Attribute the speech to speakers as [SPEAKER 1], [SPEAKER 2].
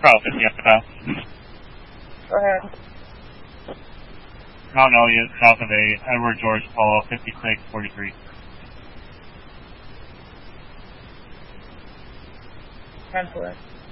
[SPEAKER 1] Bravo 50 after pass.
[SPEAKER 2] Go ahead.
[SPEAKER 1] Mount Elliott, south of 8, Edward George Polo, 5643.
[SPEAKER 2] Cancel it.